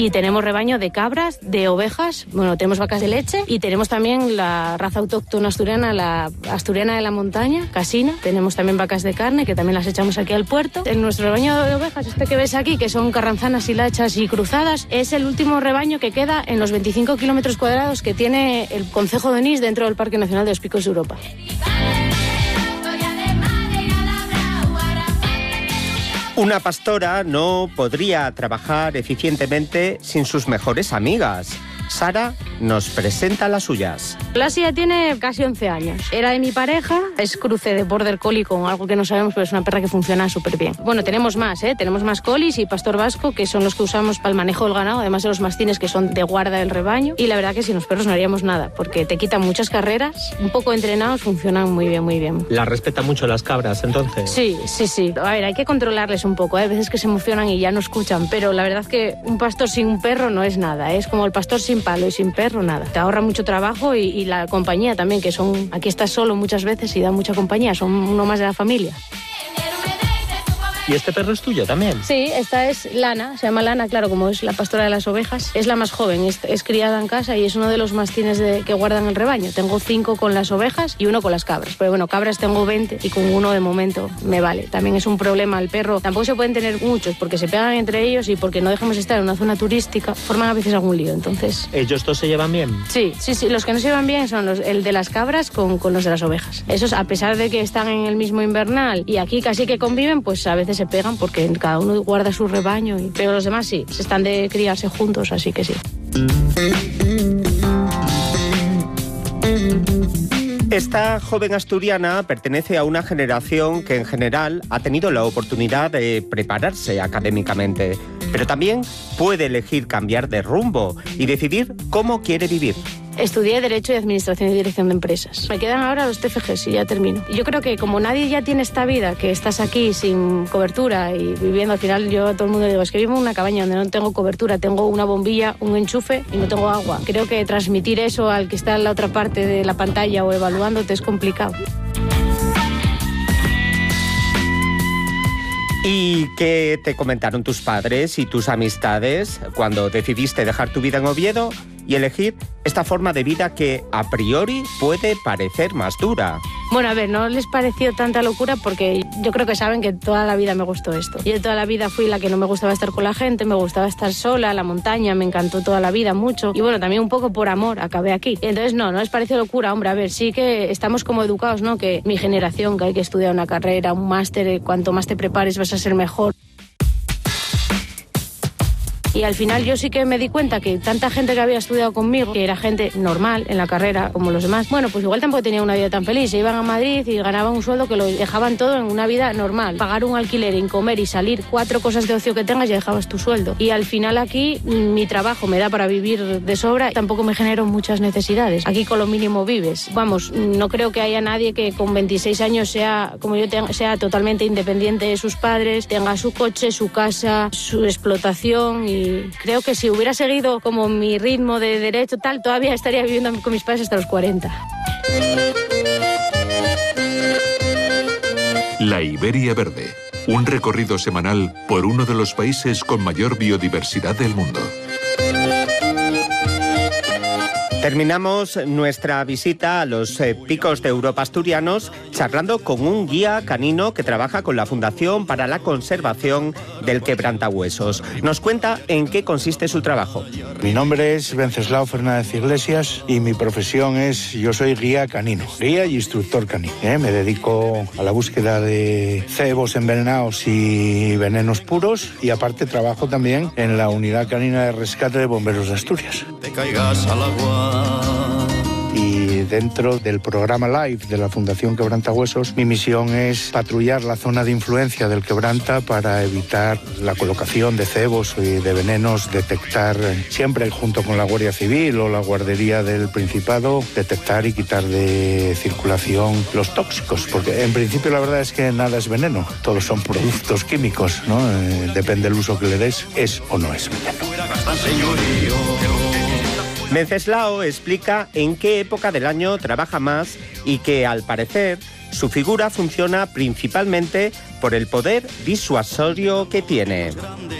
Y tenemos rebaño de cabras, de ovejas, bueno, tenemos vacas de leche y tenemos también la raza autóctona asturiana, la asturiana de la montaña, casina. Tenemos también vacas de carne que también las echamos aquí al puerto. En nuestro rebaño de ovejas, este que ves aquí, que son carranzanas, hilachas y cruzadas, es el último rebaño que queda en los 25 kilómetros cuadrados que tiene el concejo de Onís dentro del Parque Nacional de los Picos de Europa. Una pastora no podría trabajar eficientemente sin sus mejores amigas. Sara nos presenta las suyas. Lassie ya tiene casi 11 años. Era de mi pareja, es cruce de Border Collie con algo que no sabemos, pero es una perra que funciona súper bien. Bueno, tenemos más, tenemos más collies y pastor vasco, que son los que usamos para el manejo del ganado, además de los mastines que son de guarda del rebaño. Y la verdad que sin los perros no haríamos nada, porque te quitan muchas carreras, un poco entrenados funcionan muy bien, muy bien. ¿La respetan mucho las cabras, entonces? Sí. A ver, hay que controlarles un poco, hay veces que se emocionan y ya no escuchan, pero la verdad que un pastor sin un perro no es nada, es como el pastor sin palo y sin perro, nada. Te ahorra mucho trabajo y la compañía también, que son... Aquí estás solo muchas veces y da mucha compañía, son uno más de la familia. ¿Y este perro es tuyo también? Sí, esta es Lana, se llama Lana, claro, como es la pastora de las ovejas. Es la más joven, es criada en casa y es uno de los mastines que guardan el rebaño. Tengo 5 con las ovejas y 1 con las cabras. Pero bueno, cabras tengo 20 y con 1 de momento me vale. También es un problema el perro. Tampoco se pueden tener muchos porque se pegan entre ellos y porque no dejamos estar en una zona turística, forman a veces algún lío, entonces... ¿Ellos dos se llevan bien? Sí, los que no se llevan bien son el de las cabras con los de las ovejas. Esos, a pesar de que están en el mismo invernal y aquí casi que conviven, pues a veces se pegan porque cada uno guarda su rebaño, pero los demás sí, se están de criarse juntos, así que sí. Esta joven asturiana pertenece a una generación que en general ha tenido la oportunidad de prepararse académicamente, pero también puede elegir cambiar de rumbo y decidir cómo quiere vivir. Estudié Derecho y Administración y Dirección de Empresas. Me quedan ahora los TFGs y ya termino. Yo creo que como nadie ya tiene esta vida, que estás aquí sin cobertura y viviendo, al final yo a todo el mundo digo, es que vivo en una cabaña donde no tengo cobertura, tengo una bombilla, un enchufe y no tengo agua. Creo que transmitir eso al que está en la otra parte de la pantalla o evaluándote es complicado. ¿Y qué te comentaron tus padres y tus amistades cuando decidiste dejar tu vida en Oviedo y elegir esta forma de vida que a priori puede parecer más dura? Bueno, a ver, no les pareció tanta locura porque yo creo que saben que toda la vida me gustó esto. Yo toda la vida fui la que no me gustaba estar con la gente, me gustaba estar sola, la montaña, me encantó toda la vida mucho. Y bueno, también un poco por amor acabé aquí. Entonces no les pareció locura. Hombre, a ver, sí que estamos como educados, ¿no? Que mi generación, que hay que estudiar una carrera, un máster, cuanto más te prepares vas a ser mejor. Y al final yo sí que me di cuenta que tanta gente que había estudiado conmigo, que era gente normal en la carrera, como los demás, bueno, pues igual tampoco tenían una vida tan feliz. Se iban a Madrid y ganaban un sueldo que lo dejaban todo en una vida normal. Pagar un alquiler, en comer y salir 4 cosas de ocio que tengas, ya dejabas tu sueldo. Y al final aquí mi trabajo me da para vivir de sobra, tampoco me genero muchas necesidades. Aquí con lo mínimo vives. Vamos, no creo que haya nadie que con 26 años sea, como yo, sea totalmente independiente de sus padres, tenga su coche, su casa, su explotación. Y creo que si hubiera seguido como mi ritmo de derecho tal, todavía estaría viviendo con mis padres hasta los 40. La Iberia Verde, un recorrido semanal por uno de los países con mayor biodiversidad del mundo. Terminamos nuestra visita a los picos de Europa asturianos charlando con un guía canino que trabaja con la Fundación para la Conservación del Quebrantahuesos. Nos cuenta en qué consiste su trabajo. Mi nombre es Wenceslao Fernández Iglesias y mi profesión es, yo soy guía canino, guía y instructor canino. Me dedico a la búsqueda de cebos envenenados y venenos puros y aparte trabajo también en la Unidad Canina de Rescate de Bomberos de Asturias. Te caigas al agua. Y dentro del programa LIFE de la Fundación Quebrantahuesos, mi misión es patrullar la zona de influencia del quebranta para evitar la colocación de cebos y de venenos, detectar siempre junto con la Guardia Civil o la Guardería del Principado, detectar y quitar de circulación los tóxicos, porque en principio la verdad es que nada es veneno, todos son productos químicos, ¿no? Depende del uso que le des, es o no es veneno. Wenceslao explica en qué época del año trabaja más y que, al parecer, su figura funciona principalmente por el poder disuasorio que tiene.